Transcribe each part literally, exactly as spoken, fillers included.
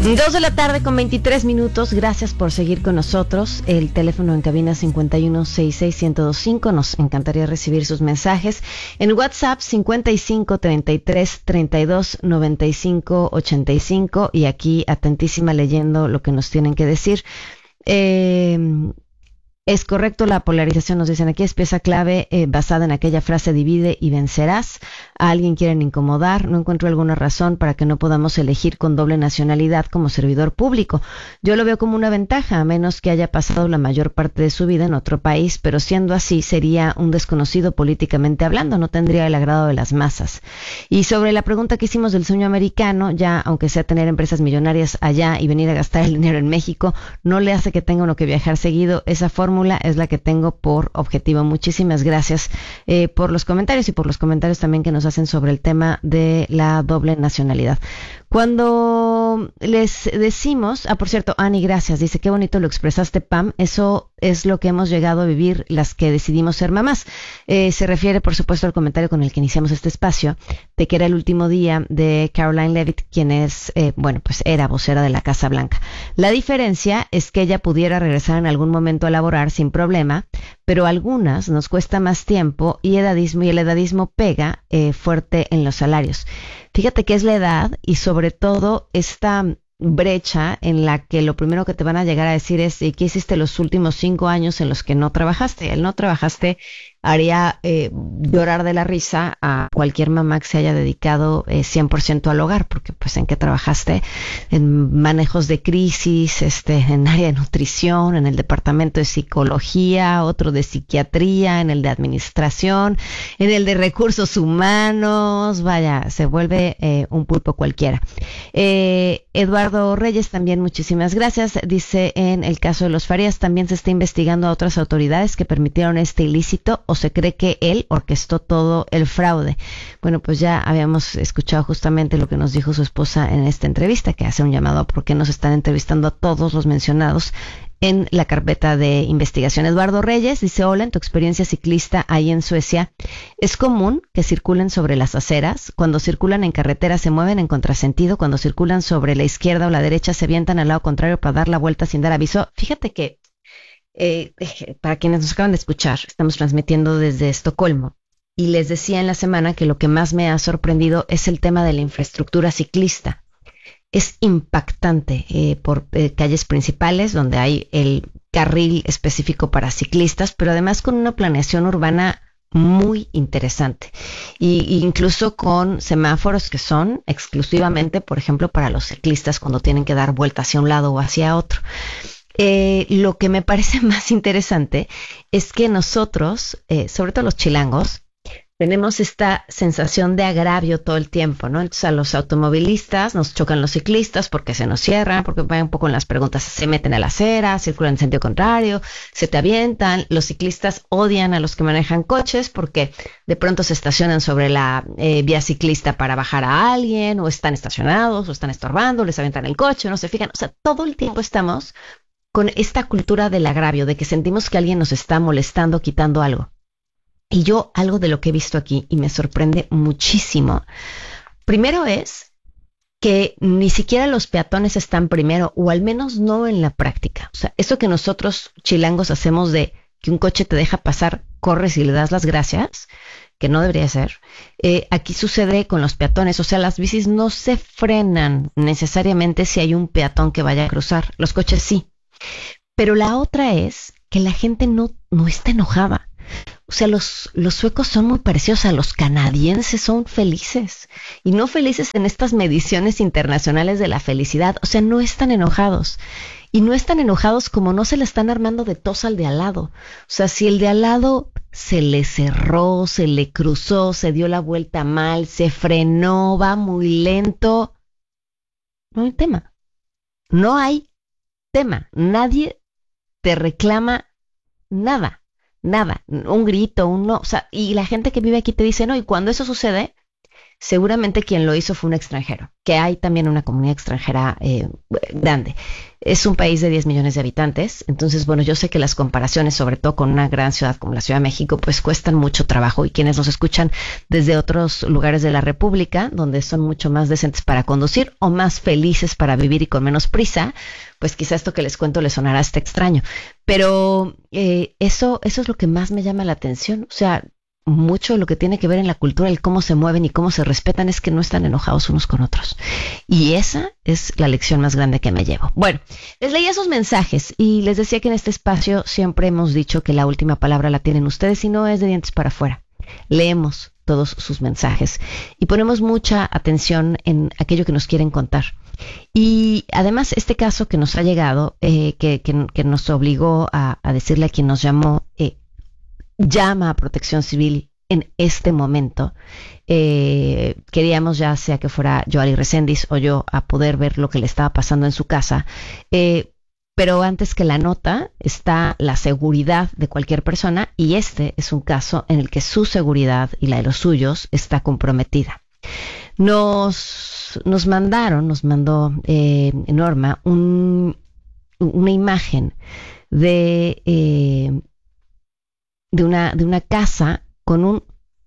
Dos de la tarde con veintitrés minutos. Gracias por seguir con nosotros. El teléfono en cabina cincuenta y uno sesenta y seis, ciento veinticinco. Nos encantaría recibir sus mensajes. En WhatsApp cincuenta y cinco, treinta y tres, treinta y dos, noventa y cinco, ochenta y cinco. Y aquí atentísima leyendo lo que nos tienen que decir. Eh... Es correcto la polarización, nos dicen aquí, es pieza clave eh, basada en aquella frase divide y vencerás. A alguien quieren incomodar, no encuentro alguna razón para que no podamos elegir con doble nacionalidad como servidor público. Yo lo veo como una ventaja, a menos que haya pasado la mayor parte de su vida en otro país, pero siendo así sería un desconocido políticamente hablando, no tendría el agrado de las masas. Y sobre la pregunta que hicimos del sueño americano, ya aunque sea tener empresas millonarias allá y venir a gastar el dinero en México, no le hace que tenga uno que viajar seguido. Esa forma es la que tengo por objetivo. Muchísimas gracias eh, por los comentarios y por los comentarios también que nos hacen sobre el tema de la doble nacionalidad. Cuando les decimos, ah, por cierto, Ani, gracias, dice, qué bonito lo expresaste, Pam, eso es lo que hemos llegado a vivir las que decidimos ser mamás. Eh, se refiere, por supuesto, al comentario con el que iniciamos este espacio, de que era el último día de Caroline Leavitt, quien es, eh, bueno, pues era vocera de la Casa Blanca. La diferencia es que ella pudiera regresar en algún momento a laborar sin problema, pero a algunas nos cuesta más tiempo y edadismo, y el edadismo pega eh, fuerte en los salarios. Fíjate que es la edad y sobre todo esta brecha en la que lo primero que te van a llegar a decir es ¿y qué hiciste los últimos cinco años en los que no trabajaste? El no trabajaste haría eh, llorar de la risa a cualquier mamá que se haya dedicado eh, cien por ciento al hogar, porque pues en qué trabajaste, en manejos de crisis, este, en área de nutrición, en el departamento de psicología, otro de psiquiatría, en el de administración, en el de recursos humanos, vaya, se vuelve eh, un pulpo cualquiera. Eh, Eduardo Reyes también, muchísimas gracias, dice en el caso de los Farías también se está investigando a otras autoridades que permitieron este ilícito o se cree que él orquestó todo el fraude. Bueno, pues ya habíamos escuchado justamente lo que nos dijo su esposa en esta entrevista, que hace un llamado a por qué nos están entrevistando a todos los mencionados en la carpeta de investigación. Eduardo Reyes dice, hola, en tu experiencia ciclista ahí en Suecia, ¿es común que circulen sobre las aceras? Cuando circulan en carretera se mueven en contrasentido, cuando circulan sobre la izquierda o la derecha se avientan al lado contrario para dar la vuelta sin dar aviso. Fíjate que Eh, para quienes nos acaban de escuchar, estamos transmitiendo desde Estocolmo y les decía en la semana que lo que más me ha sorprendido es el tema de la infraestructura ciclista. Es impactante eh, por eh, calles principales donde hay el carril específico para ciclistas, pero además con una planeación urbana muy interesante y, y incluso con semáforos que son exclusivamente, por ejemplo, para los ciclistas cuando tienen que dar vuelta hacia un lado o hacia otro. Eh, lo que me parece más interesante es que nosotros, eh, sobre todo los chilangos, tenemos esta sensación de agravio todo el tiempo, ¿no? Entonces a los automovilistas nos chocan los ciclistas porque se nos cierran, porque van un poco en las preguntas, se meten a la acera, circulan en sentido contrario, se te avientan. Los ciclistas odian a los que manejan coches porque de pronto se estacionan sobre la eh, vía ciclista para bajar a alguien, o están estacionados, o están estorbando, les avientan el coche, no se fijan. O sea, todo el tiempo estamos con esta cultura del agravio, de que sentimos que alguien nos está molestando, quitando algo. Y yo, algo de lo que he visto aquí, y me sorprende muchísimo, primero es que ni siquiera los peatones están primero, o al menos no en la práctica. O sea, eso que nosotros chilangos hacemos de que un coche te deja pasar, corres y le das las gracias, que no debería ser, eh, aquí sucede con los peatones. O sea, las bicis no se frenan necesariamente si hay un peatón que vaya a cruzar, los coches sí. Pero la otra es que la gente no, no está enojada. O sea, los, los suecos son muy parecidos a los canadienses, son felices. Y no felices en estas mediciones internacionales de la felicidad. O sea, no están enojados. Y no están enojados como no se le están armando de tos al de al lado. O sea, si el de al lado se le cerró, se le cruzó, se dio la vuelta mal, se frenó, va muy lento, no hay tema. No hay tema, nadie te reclama nada, nada, un grito, un no, o sea, y la gente que vive aquí te dice no, y cuando eso sucede, seguramente quien lo hizo fue un extranjero, que hay también una comunidad extranjera eh, grande. Es un país de diez millones de habitantes, entonces, bueno, yo sé que las comparaciones, sobre todo con una gran ciudad como la Ciudad de México, pues cuestan mucho trabajo, y quienes nos escuchan desde otros lugares de la República, donde son mucho más decentes para conducir o más felices para vivir y con menos prisa, pues quizá esto que les cuento les sonará hasta extraño. Pero eh, eso, eso es lo que más me llama la atención. O sea, mucho de lo que tiene que ver en la cultura, el cómo se mueven y cómo se respetan, es que no están enojados unos con otros. Y esa es la lección más grande que me llevo. Bueno, les leía sus mensajes y les decía que en este espacio siempre hemos dicho que la última palabra la tienen ustedes y no es de dientes para afuera. Leemos todos sus mensajes y ponemos mucha atención en aquello que nos quieren contar. Y además este caso que nos ha llegado, eh, que, que, que nos obligó a, a decirle a quien nos llamó, eh, llama a Protección Civil en este momento. Eh, queríamos, ya sea que fuera Joali Reséndiz o yo, a poder ver lo que le estaba pasando en su casa. Eh, pero antes que la nota está la seguridad de cualquier persona, y este es un caso en el que su seguridad y la de los suyos está comprometida. Nos, nos mandaron, nos mandó eh, Norma un, una imagen de... Eh, de una, de una casa con un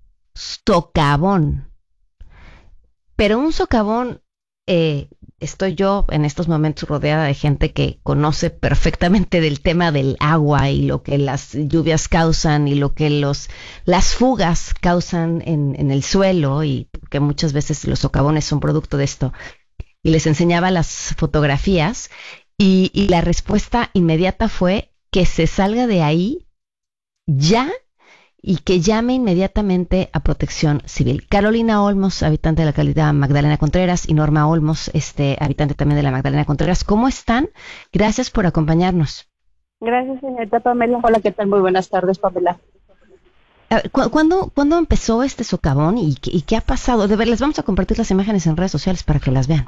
socavón. Pero un socavón, eh, estoy yo en estos momentos rodeada de gente que conoce perfectamente del tema del agua y lo que las lluvias causan y lo que los, las fugas causan en, en el suelo, y que muchas veces los socavones son producto de esto. Y les enseñaba las fotografías y, y la respuesta inmediata fue que se salga de ahí ya, y que llame inmediatamente a Protección Civil. Carolina Olmos, habitante de la localidad Magdalena Contreras, y Norma Olmos, este, habitante también de la Magdalena Contreras. ¿Cómo están? Gracias por acompañarnos. Gracias, señorita Pamela. Hola, ¿qué tal? Muy buenas tardes, Pamela. ¿Cu ¿Cuándo, ¿Cuándo empezó este socavón y, y qué ha pasado? De ver, les vamos a compartir las imágenes en redes sociales para que las vean.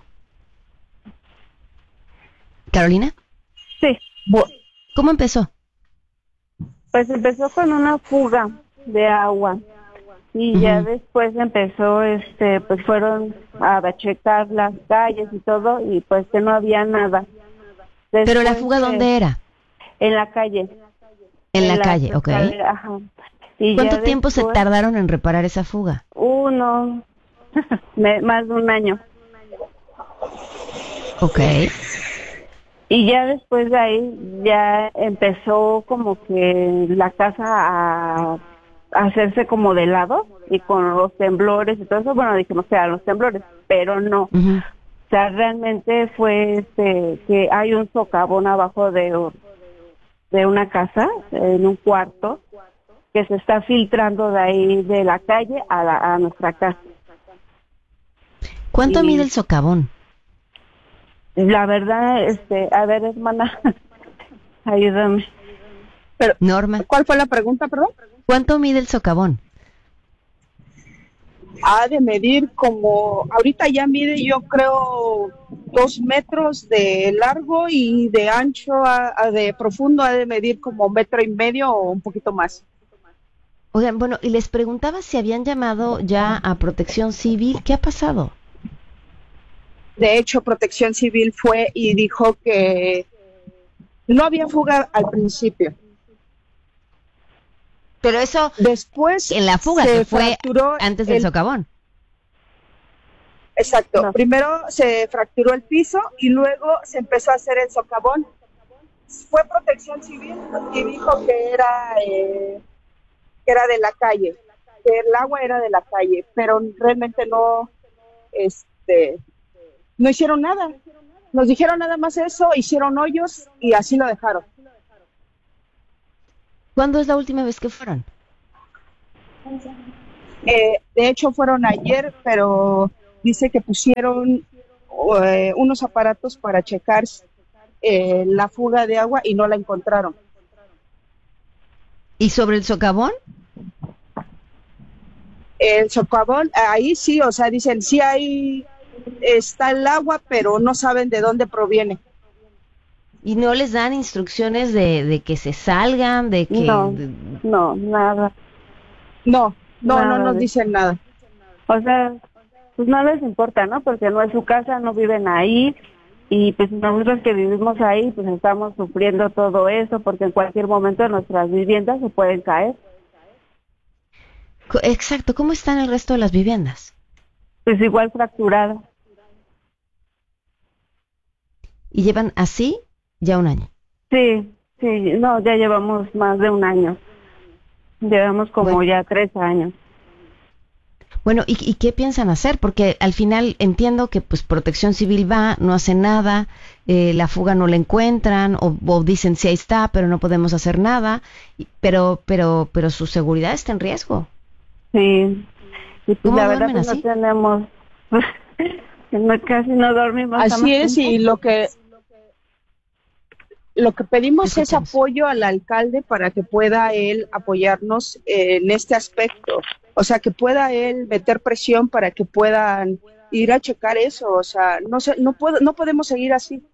¿Carolina? Sí. ¿Cómo empezó? Pues empezó con una fuga de agua y uh-huh. ya después empezó, este, pues fueron a checar las calles y todo, y pues que no había nada. Después, ¿pero la fuga dónde era? En la calle. En, en la, la calle, ok. Ajá. Y ¿cuánto tiempo después, se tardaron en reparar esa fuga? Uno, más de un año. Ok. Y ya después de ahí ya empezó como que la casa a, a hacerse como de lado, y con los temblores y todo eso, bueno, dijimos que eran los temblores, pero no. Uh-huh. O sea, realmente fue este que hay un socavón abajo de, de una casa, en un cuarto, que se está filtrando de ahí de la calle a, la, a nuestra casa. ¿Cuánto y, mide el socavón? La verdad, este, a ver, hermana, ayúdame. Pero, Norma. ¿Cuál fue la pregunta, perdón? ¿Cuánto mide el socavón? Ha de medir como, ahorita ya mide, yo creo, dos metros de largo, y de ancho, a, a de profundo ha de medir como metro y medio o un poquito más. Oigan, bueno, y les preguntaba si habían llamado ya a Protección Civil. ¿Qué ha pasado? De hecho, Protección Civil fue y dijo que no había fuga al principio. Pero eso, después en la fuga se, se fue antes del el, socavón. Exacto. No. Primero se fracturó el piso y luego se empezó a hacer el socavón. Fue Protección Civil y dijo que era eh, que era de la calle, que el agua era de la calle, pero realmente no, este. No hicieron nada, nos dijeron nada más eso, hicieron hoyos y así lo dejaron. ¿Cuándo es la última vez que fueron? Eh, de hecho fueron ayer, pero dice que pusieron eh, unos aparatos para checar eh, la fuga de agua y no la encontraron. ¿Y sobre el socavón? El socavón, ahí sí, o sea, dicen, sí hay... está el agua, pero no saben de dónde proviene. ¿Y no les dan instrucciones de, de que se salgan, de que...? No, no, nada. No, no, nada no nos de... dicen nada. O sea, pues no les importa, ¿no? Porque no es su casa, no viven ahí, y pues nosotros que vivimos ahí, pues estamos sufriendo todo eso, porque en cualquier momento nuestras viviendas se pueden caer. Co- Exacto, ¿cómo están el resto de las viviendas? Pues igual fracturadas. Y llevan así ya un año. Sí, sí, no, ya llevamos más de un año. Llevamos como Bueno, ya tres años. bueno, ¿y, y qué piensan hacer? Porque al final entiendo que pues Protección Civil va, no hace nada, eh, la fuga no la encuentran, o, o dicen sí ahí está, pero no podemos hacer nada, y- pero, pero, pero su seguridad está en riesgo. Sí, y pues ¿Cómo la verdad duermen pues no así? tenemos, no, casi no dormimos, estamos Así es, y lo que lo que Te pedimos es escuchamos. apoyo al alcalde para que pueda él apoyarnos eh, en este aspecto, o sea, que pueda él meter presión para que puedan ir a checar eso, o sea, no se, no puedo, no podemos seguir así.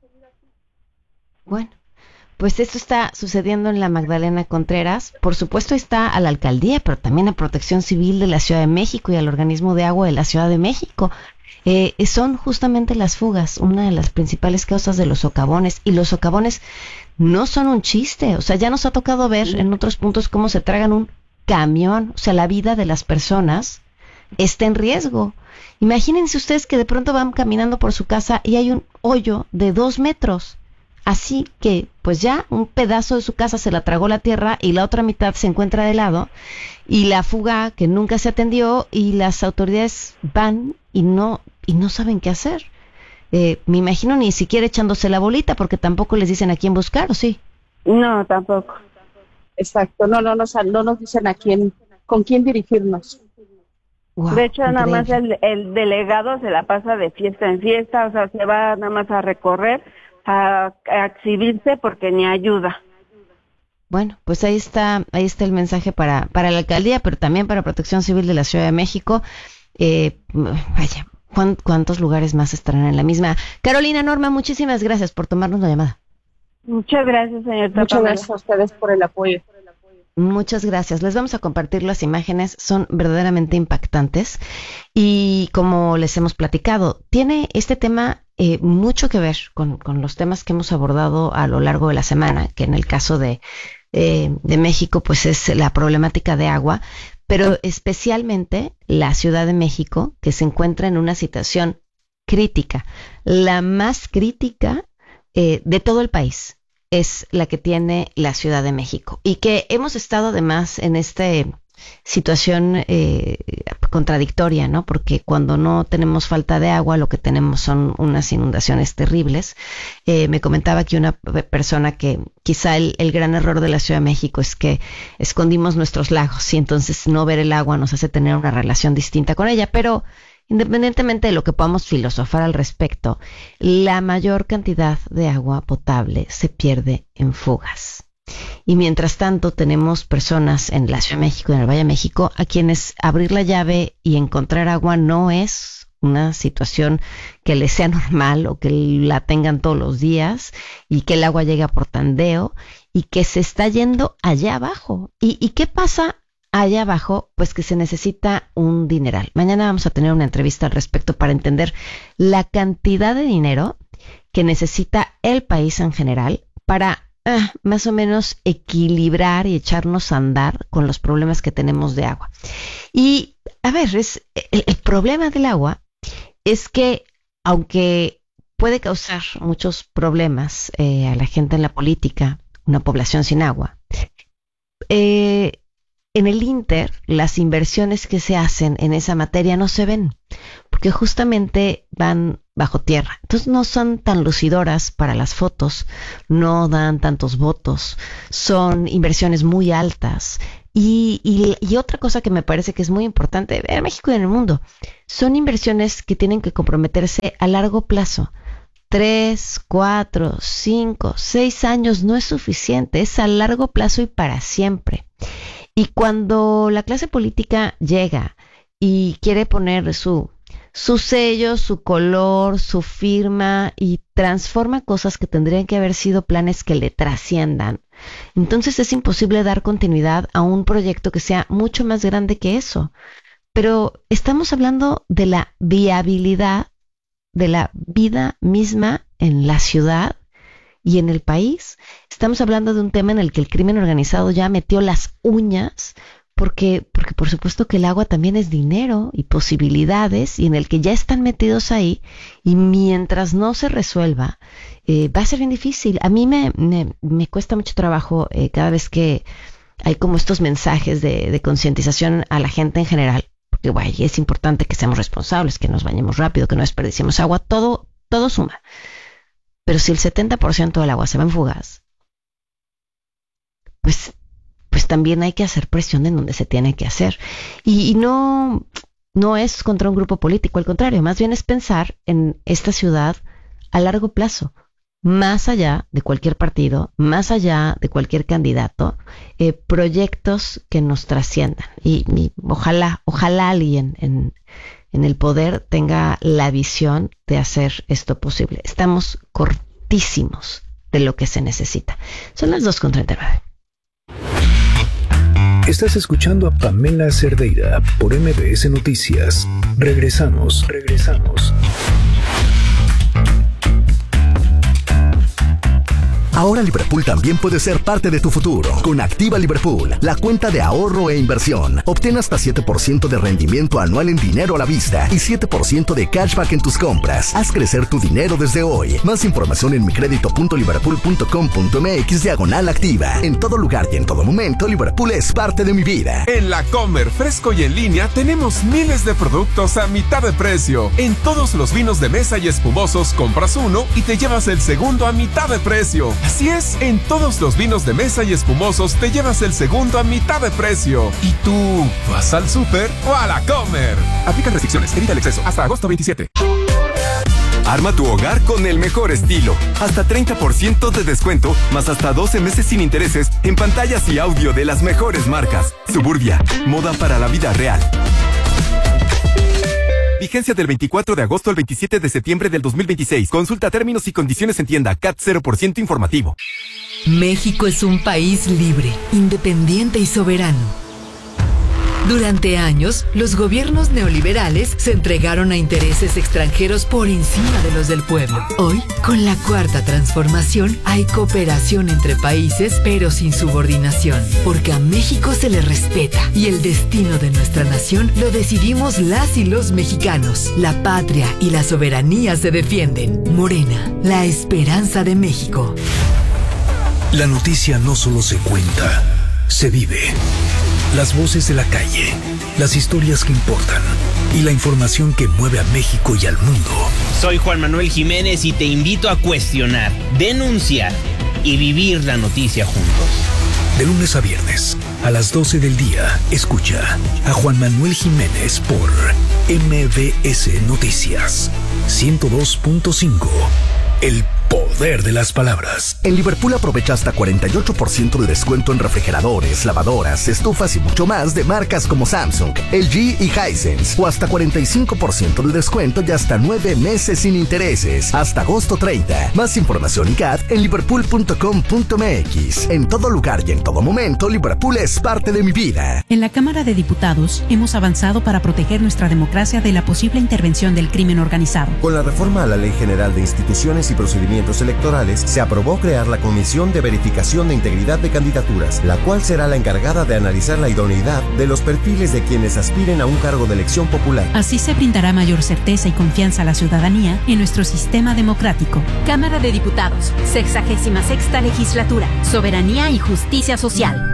Bueno, pues esto está sucediendo en la Magdalena Contreras. Por supuesto está a la alcaldía, pero también a Protección Civil de la Ciudad de México y al organismo de agua de la Ciudad de México. Eh, son justamente las fugas una de las principales causas de los socavones, y los socavones no son un chiste. O sea, ya nos ha tocado ver en otros puntos cómo se tragan un camión. O sea, la vida de las personas está en riesgo. Imagínense ustedes que de pronto van caminando por su casa y hay un hoyo de dos metros. Así que, pues ya un pedazo de su casa se la tragó la tierra y la otra mitad se encuentra de lado, y la fuga que nunca se atendió, y las autoridades van y no y no saben qué hacer. Eh, me imagino ni siquiera echándose la bolita, porque tampoco les dicen a quién buscar, ¿o sí? no, tampoco. Exacto, no, no, nos, no nos dicen a quién, con quién dirigirnos. De Wow, hecho, nada más increíble. el, el delegado se la pasa de fiesta en fiesta, o sea, se va nada más a recorrer, a, a exhibirse porque ni ayuda. Bueno, pues ahí está, ahí está el mensaje para, para la alcaldía, pero también para Protección Civil de la Ciudad de México. Eh, vaya, ¿cuán- ¿cuántos lugares más estarán en la misma? Carolina, Norma, muchísimas gracias por tomarnos la llamada. Muchas gracias, señorita Muchas Pamela. gracias a ustedes por el apoyo. Muchas gracias. Les vamos a compartir las imágenes, son verdaderamente impactantes, y como les hemos platicado, tiene este tema eh, mucho que ver con, con los temas que hemos abordado a lo largo de la semana, que en el caso de, eh, de México pues es la problemática de agua, pero especialmente la Ciudad de México, que se encuentra en una situación crítica, la más crítica eh, de todo el país es la que tiene la Ciudad de México, y que hemos estado además en esta situación eh, contradictoria, ¿no? Porque cuando no tenemos falta de agua, lo que tenemos son unas inundaciones terribles. Eh, me comentaba aquí una persona que quizá el, el gran error de la Ciudad de México es que escondimos nuestros lagos, y entonces no ver el agua nos hace tener una relación distinta con ella, pero independientemente de lo que podamos filosofar al respecto, la mayor cantidad de agua potable se pierde en fugas. Y mientras tanto tenemos personas en la Ciudad de México y en el Valle de México a quienes abrir la llave y encontrar agua no es una situación que les sea normal, o que la tengan todos los días, y que el agua llega por tandeo, y que se está yendo allá abajo. ¿Y, y qué pasa allá abajo? Pues que se necesita un dineral. Mañana vamos a tener una entrevista al respecto para entender la cantidad de dinero que necesita el país en general para ah, más o menos equilibrar y echarnos a andar con los problemas que tenemos de agua. Y a ver, es, el, el problema del agua es que, aunque puede causar muchos problemas eh, a la gente en la política, una población sin agua, eh, en el Inter, las inversiones que se hacen en esa materia no se ven, porque justamente van bajo tierra. Entonces no son tan lucidoras para las fotos, no dan tantos votos, son inversiones muy altas. Y, y, y otra cosa que me parece que es muy importante en México y en el mundo, son inversiones que tienen que comprometerse a largo plazo. Tres, cuatro, cinco, seis años no es suficiente, es a largo plazo y para siempre. Y cuando la clase política llega y quiere poner su, su sello, su color, su firma, y transforma cosas que tendrían que haber sido planes que le trasciendan, entonces es imposible dar continuidad a un proyecto que sea mucho más grande que eso. pero estamos hablando de la viabilidad de la vida misma en la ciudad y en el país. Estamos hablando de un tema en el que el crimen organizado ya metió las uñas, porque, porque por supuesto que el agua también es dinero y posibilidades, y en el que ya están metidos ahí, y mientras no se resuelva, eh, va a ser bien difícil. A mí me, me, me cuesta mucho trabajo eh, cada vez que hay como estos mensajes de, de concientización a la gente en general, porque guay, es importante que seamos responsables, que nos bañemos rápido, que no desperdiciemos agua, todo, todo suma. Pero si el setenta por ciento del agua se va en fugas, pues, pues también hay que hacer presión en donde se tiene que hacer. Y, y no, no es contra un grupo político, al contrario, más bien es pensar en esta ciudad a largo plazo, más allá de cualquier partido, más allá de cualquier candidato, eh, proyectos que nos trasciendan. Y, y ojalá, ojalá alguien en, en el poder tenga la visión de hacer esto posible. Estamos cortísimos de lo que se necesita. Son las dos con treinta y nueve. Estás escuchando a Pamela Cerdeira por M B S Noticias. Regresamos, regresamos. Ahora Liverpool también puede ser parte de tu futuro. Con Activa Liverpool, la cuenta de ahorro e inversión. Obtén hasta siete por ciento de rendimiento anual en dinero a la vista y siete por ciento de cashback en tus compras. Haz crecer tu dinero desde hoy. Más información en micredito.liverpool.com.mx diagonal activa. En todo lugar y en todo momento, Liverpool es parte de mi vida. En La Comer, fresco y en línea, tenemos miles de productos a mitad de precio. En todos los vinos de mesa y espumosos, compras uno y te llevas el segundo a mitad de precio. Así es, en todos los vinos de mesa y espumosos te llevas el segundo a mitad de precio. ¿Y tú vas al súper o a La Comer? Aplican restricciones, evita el exceso. Hasta agosto veintisiete. Arma tu hogar con el mejor estilo. Hasta treinta por ciento de descuento, más hasta doce meses sin intereses en pantallas y audio de las mejores marcas. Suburbia, moda para la vida real. Vigencia del veinticuatro de agosto al veintisiete de septiembre del dos mil veintiséis. Consulta términos y condiciones en tienda. C A T cero por ciento informativo. México es un país libre, independiente y soberano. Durante años, los gobiernos neoliberales se entregaron a intereses extranjeros por encima de los del pueblo. Hoy, con la Cuarta Transformación, hay cooperación entre países, pero sin subordinación, porque a México se le respeta y el destino de nuestra nación lo decidimos las y los mexicanos. La patria y la soberanía se defienden. Morena, la esperanza de México. La noticia no solo se cuenta, se vive. Las voces de la calle, las historias que importan y la información que mueve a México y al mundo. Soy Juan Manuel Jiménez y te invito a cuestionar, denunciar y vivir la noticia juntos. De lunes a viernes, a las doce del día, escucha a Juan Manuel Jiménez por M B S Noticias ciento dos punto cinco. El poder de las palabras. En Liverpool aprovecha hasta cuarenta y ocho por ciento de descuento en refrigeradores, lavadoras, estufas y mucho más de marcas como Samsung, L G y Hisense. O hasta cuarenta y cinco por ciento de descuento y hasta nueve meses sin intereses. Hasta agosto treinta. Más información y C A T en liverpool punto com punto m x. En todo lugar y en todo momento, Liverpool es parte de mi vida. En la Cámara de Diputados hemos avanzado para proteger nuestra democracia de la posible intervención del crimen organizado. Con la reforma a la Ley General de Instituciones y Procedimientos Electorales, se aprobó crear la Comisión de Verificación de Integridad de Candidaturas, la cual será la encargada de analizar la idoneidad de los perfiles de quienes aspiren a un cargo de elección popular. Así se brindará mayor certeza y confianza a la ciudadanía en nuestro sistema democrático. Cámara de Diputados, sexagésima sexta legislatura, soberanía y justicia social.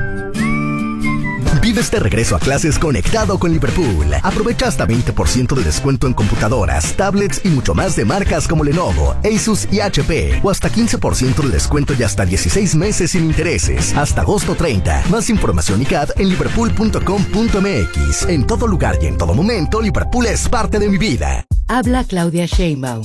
Vive este regreso a clases conectado con Liverpool. Aprovecha hasta veinte por ciento de descuento en computadoras, tablets y mucho más de marcas como Lenovo, Asus y H P. O hasta quince por ciento de descuento y hasta dieciséis meses sin intereses. Hasta agosto treinta. Más información y C A T en liverpool punto com punto m x. En todo lugar y en todo momento, Liverpool es parte de mi vida. Habla Claudia Sheinbaum.